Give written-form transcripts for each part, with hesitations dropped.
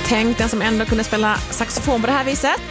Tänk den som ändå kunde spela saxofon på det här viset.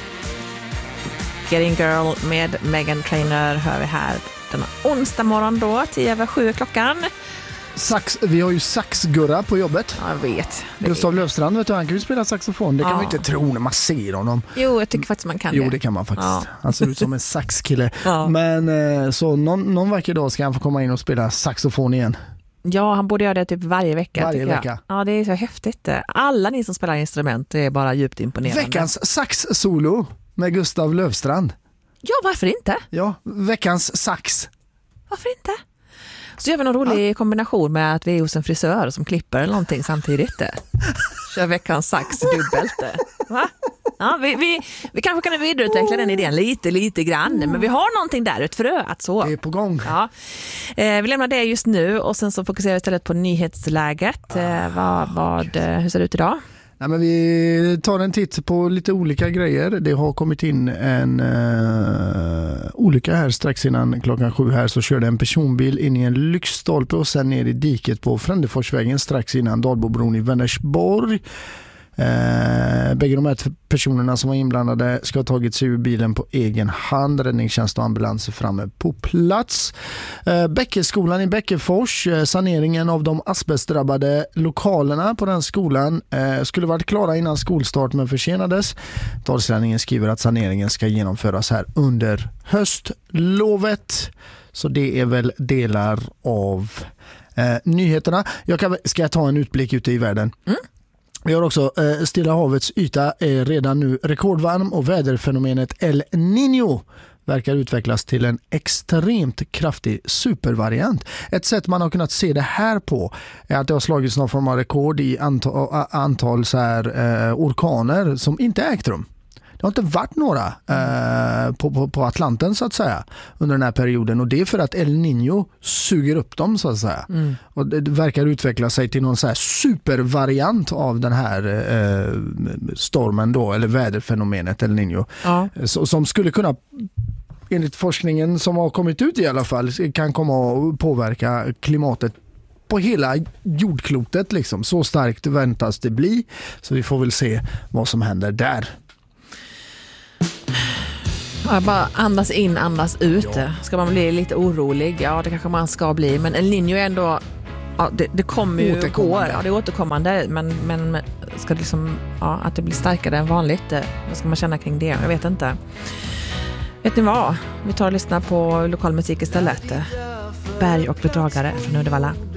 Getting Girl med Meghan Trainor hör vi här denna onsdag morgon då, 7:10 klockan. Vi har ju saxgurra på jobbet. Ja, jag vet. Gustav Löfstrand, vet du, han kan ju spela saxofon. Det kan man inte tro när man ser honom. Jo, jag tycker faktiskt man kan det. Jo, det kan man faktiskt. Ja. Han ser ut som en saxkille. Ja. Men så någon vacker dag ska han få komma in och spela saxofon igen. Ja, han borde göra det typ varje vecka. Varje vecka. Ja, det är så häftigt. Alla ni som spelar instrument är bara djupt imponerande. Veckans sax-solo med Gustav Löfstrand. Ja, varför inte? Ja, veckans sax. Varför inte? Så gör vi någon rolig kombination med att vi är hos en frisör som klipper eller någonting samtidigt. Kör veckans sax dubbelt. Va? Ja, vi kanske kan vidareutveckla den idén lite grann. Men vi har någonting där, ett frö att så. Det är på gång. Ja. Vi lämnar det just nu och sen så fokuserar vi istället på nyhetsläget. Hur ser det ut idag? Ja, men vi tar en titt på lite olika grejer. Det har kommit in en olycka här strax innan klockan 7 här, så körde en personbil in i en lyktstolpe och sen ner i diket på Frändeforsvägen strax innan Dalbobron i Vänersborg. Bägge de här personerna som var inblandade ska ha tagit sig ur bilen på egen hand. Räddningstjänst och ambulans är framme på plats. Bäckeskolan i Bäckefors, saneringen av de asbestdrabbade lokalerna på den skolan skulle varit klara innan skolstart men försenades. Talsräddningen skriver att saneringen ska genomföras här under höstlovet. Så det är väl delar av nyheterna. Ska jag ta en utblick ute i världen? Vi har också Stilla havets yta är redan nu rekordvarm och väderfenomenet El Niño verkar utvecklas till en extremt kraftig supervariant. Ett sätt man har kunnat se det här på är att det har slagits någon form av rekord i antal så här, orkaner som inte ägt rum. Det har inte varit några på Atlanten så att säga under den här perioden, och det är för att El Niño suger upp dem så att säga. Och det verkar utveckla sig till någon så här supervariant av den här stormen då, eller väderfenomenet El Niño. Ja. Som skulle kunna, enligt forskningen som har kommit ut i alla fall, kan komma att påverka klimatet på hela jordklotet liksom. Så starkt väntas det bli, så vi får väl se vad som händer där. Ja, bara andas in, andas ut. Ja. Ska man bli lite orolig? Ja, det kanske man ska bli. Men El Niño är ändå... Ja, det kommer ju går. Ja, det är återkommande. Men ska det liksom, ja, att det blir starkare än vanligt, vad ska man känna kring det? Jag vet inte. Vet ni vad? Vi tar och lyssnar på lokal musik istället. Berg och bedragare från Uddevalla.